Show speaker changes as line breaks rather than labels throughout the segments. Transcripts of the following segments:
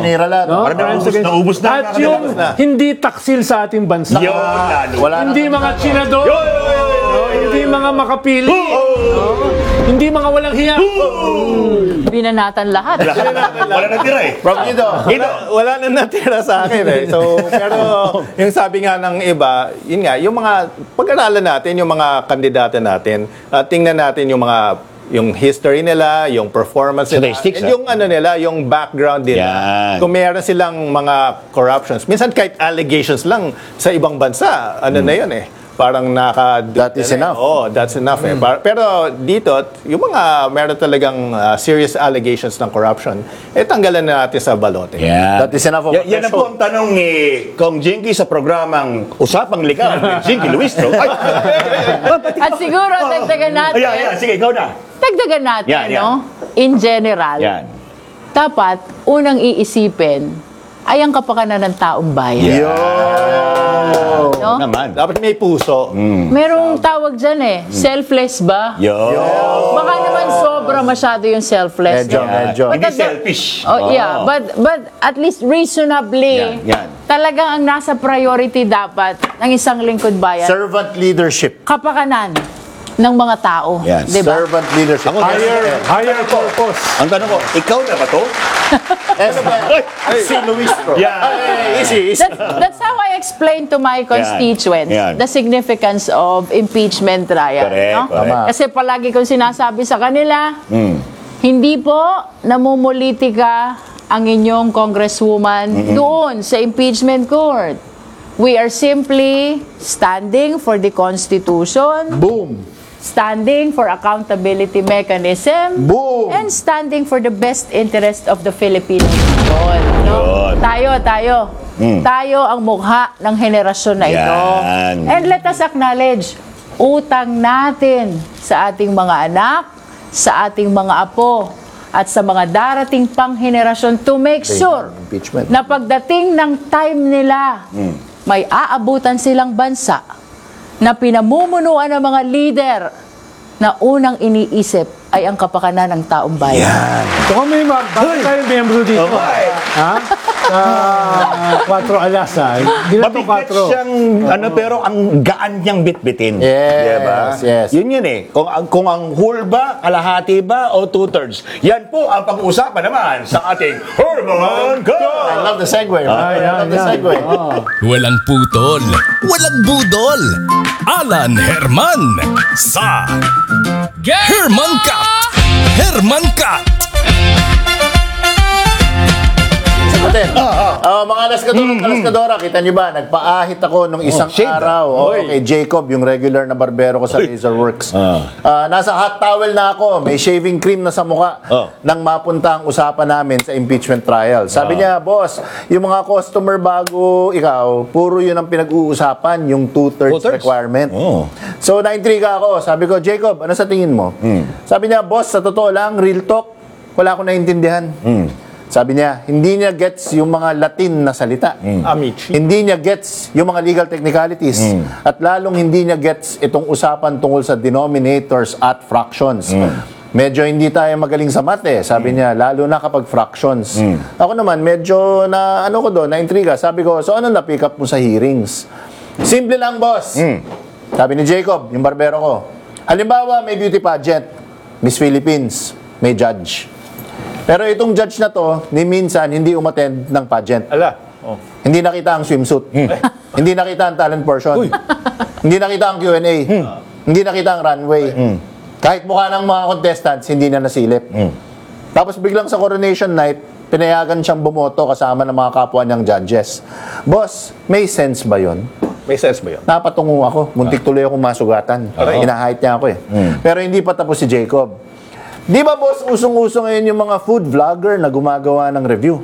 tinira lahat.
No?
Naubos na.
At yung hindi taksil sa ating bansa.
Yun, lalo.
Hindi mga tsinador. Hindi mga makapili. Hindi mga walang hiya.
Binanatan lahat.
Wala na tira eh.
From Guido.
Wala na natira sa akin eh. So, pero yung sabi nga ng iba, yun nga, yung mga pag-aralan natin, yung mga kandidata natin, tingnan natin yung history nila, yung performance nila,
Statistics,
and yung ano nila, yung background nila.
Yan.
Kung meron silang mga corruptions. Minsan kahit allegations lang sa ibang bansa, ano na yun eh. Parang
That is enough.
Oh, that's enough eh. Pero dito, yung mga meron talagang serious allegations ng corruption, tanggalan na natin sa balote.
Yeah.
That is enough of a
Yan na po ang tanong ni Kong Jinky sa programang Usapang Ligaw ni Jinky Luistro.
At siguro, dagdagan natin.
Ayan, sige, ikaw na.
Dagdagan natin,
Yan, yan.
no? In general,
Yan.
dapat unang iisipin ay ang kapakanan ng taong bayan. No?
Naman.
Dapat may puso.
Merong tawag dyan selfless ba?
Yo.
Baka naman sobra masyado yung selfless.
Medyo,
no?
medyo.
But
Hindi
at the-
selfish.
Oh, yeah, but at least reasonably,
Yan.
talagang ang nasa priority dapat ng isang lingkod bayan,
Servant leadership.
kapakanan ng mga tao.
Yes.
Diba?
Servant leadership.
Higher purpose.
Ang tanong ko, ikaw na ba to?
Si Luistro. Easy.
That's how I explain to my constituents
Yan.
the significance of impeachment trial.
Correct,
no?
correct.
Kasi palagi kong sinasabi sa kanila, hindi po namumulitika ang inyong congresswoman doon sa impeachment court. We are simply standing for the Constitution,
Boom.
standing for accountability mechanism,
Boom.
and standing for the best interest of the Filipino people. No?
Yun.
Tayo ang mukha ng henerasyon na ito.
Yan.
And let us acknowledge, utang natin sa ating mga anak, sa ating mga apo, at sa mga darating pang henerasyon to make sure
Impeachment.
na pagdating ng time nila, may aabutan silang bansa na pinamumunuan ng mga leader na unang iniisip ay ang kapakanan ng taong bayan.
So kung may bakit tayo membro dito? Ha? Sa 4 alas ha? Hindi na to
Mabigat
4.
siyang, pero ang gaan niyang bitbitin.
Yes,
Diba?
yes.
Yun eh. Kung ang whole ba, kalahati ba, o 2/3. Yan po ang pag-uusapan naman sa ating Herman
I
God!
love the segue. I love the segue.
Walang putol, walang budol. Alan Herman sa Herman Cut. Herman Cut.
Mga Alaskadora, kita niyo ba? Nagpaahit ako nung isang
shade,
araw kay Jacob, yung regular na barbero ko sa Razorworks. Nasa hot towel na ako, may shaving cream na sa mukha nang mapunta ang usapan namin sa impeachment trial. Sabi niya, boss, yung mga customer bago ikaw, puro yun ang pinag-uusapan, yung 2/3 requirement. So, naintriga ako. Sabi ko, Jacob, ano sa tingin mo? Sabi niya, boss, sa totoo lang, real talk, wala akong naintindihan. Sabi niya, hindi niya gets yung mga Latin na salita.
Amici.
Hindi niya gets yung mga legal technicalities. At lalong hindi niya gets itong usapan tungkol sa denominators at fractions. Medyo hindi tayo magaling sa math sabi niya, lalo na kapag fractions. Ako naman, medyo naintriga. Sabi ko, so ano na-pick up mo sa hearings? Simple lang, boss. Sabi ni Jacob, yung barbero ko, halimbawa, may beauty pageant, Miss Philippines, may judge. Pero itong judge na to, ni minsan hindi umattend ng pageant. Hindi nakita ang swimsuit. Hindi nakita ang talent portion. Hindi nakita ang Q&A. Hindi nakita ang runway. Kahit mukha ng mga contestants, hindi na nasilip. Tapos biglang sa coronation night, pinayagan siyang bumoto kasama ng mga kapwa niyang judges. Boss, may sense ba yon?
May sense ba yun?
Napatungo ako. Muntik tuloy akong masugatan. Inahait niya ako Pero hindi pa tapos si Jacob. Di ba, boss, usong-uso ngayon yung mga food vlogger na gumagawa ng review?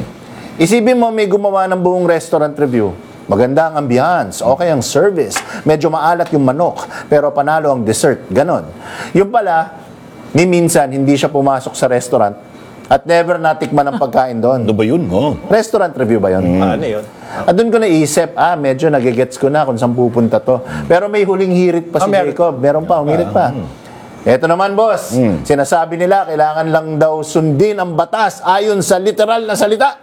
Isipin mo, may gumawa ng buong restaurant review. Maganda ang ambiance, okay ang service, medyo maalat yung manok, pero panalo ang dessert. Ganon. Yung pala, ni minsan, hindi siya pumasok sa restaurant at never natikman ang pagkain doon.
Ano ba yun?
Restaurant review ba yun?
Ano yun?
At doon ko naisip, medyo nagigets ko na kung saan pupunta to. Pero may huling hirit pa si Jacob. Meron pa, humirit pa. Eto naman, boss. Sinasabi nila, kailangan lang daw sundin ang batas ayon sa literal na salita.